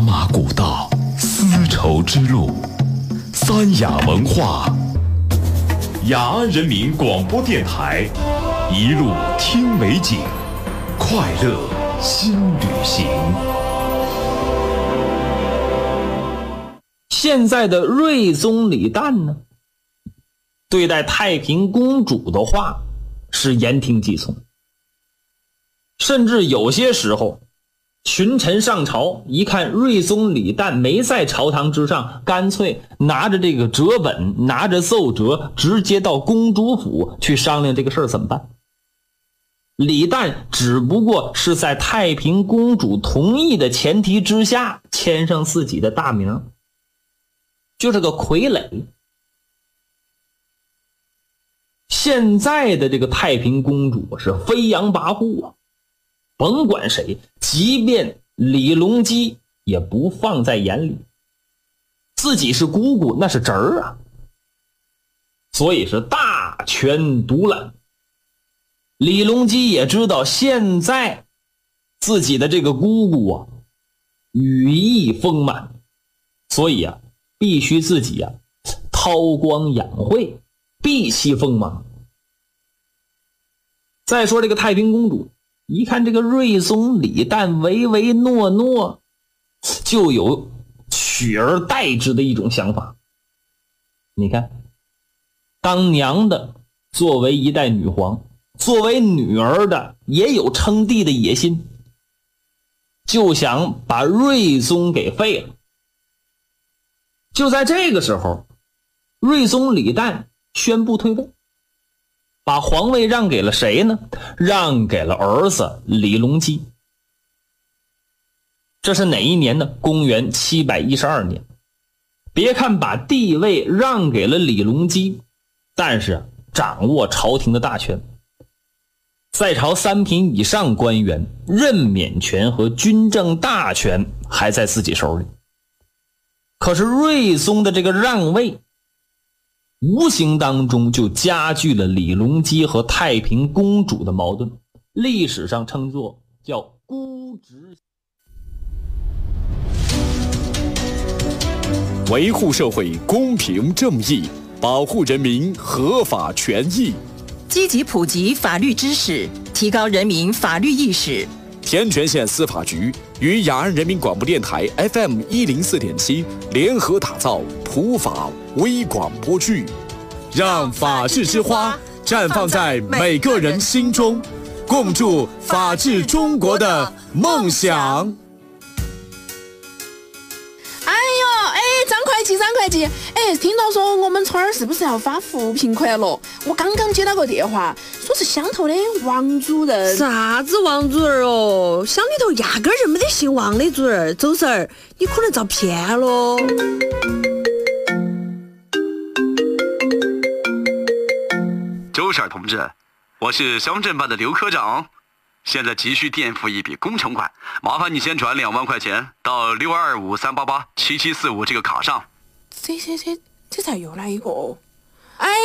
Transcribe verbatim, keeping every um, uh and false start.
马古道，丝绸之路，三雅文化，雅安人民广播电台，一路听美景，快乐新旅行。 现在的睿宗李旦呢，对待太平公主的话是言听计从，甚至有些时候群臣上朝一看睿宗李旦没在朝堂之上，干脆拿着这个折本，拿着奏折，直接到公主府去商量这个事儿怎么办。李旦只不过是在太平公主同意的前提之下签上自己的大名，就是个傀儡。现在的这个太平公主是飞扬跋扈啊，甭管谁，即便李隆基也不放在眼里，自己是姑姑那是侄儿啊，所以是大权独揽。李隆基也知道现在自己的这个姑姑啊羽翼丰满，所以啊必须自己啊韬光养晦，避其锋芒。再说这个太平公主一看这个睿宗李旦唯唯诺诺，就有取而代之的一种想法。你看，当娘的作为一代女皇，作为女儿的也有称帝的野心，就想把睿宗给废了。就在这个时候，睿宗李旦宣布退位，把皇位让给了谁呢？让给了儿子李隆基。这是哪一年呢？公元七百一十二年。别看把帝位让给了李隆基，但是掌握朝廷的大权，在朝三品以上官员任免权和军政大权还在自己手里。可是睿宗的这个让位无形当中就加剧了李隆基和太平公主的矛盾，历史上称作叫姑侄。 维护社会公平正义，保护人民合法权益， 积极普及法律知识，提高人民法律意识。 天全县司法局与雅安人民广播电台 F M 一零四点七联合打造普法微广播剧，让法治之花绽放在每个人心中，共筑法治中国的梦想。 哎呦，哎，张会计，张会计，哎，听到说我们村儿是不是要发扶贫款了？我刚刚接到个电话，说是乡头的王主任。 啥子王主任哦？乡里头压根儿就没得姓王的主任。周婶儿，你可能遭骗喽。 周婶同志，我是乡镇办的刘科长，现在急需垫付一笔工程款，麻烦你先转两万块钱到六二五三八八七七四五这个卡上。 这这这这咋又来一个？哎。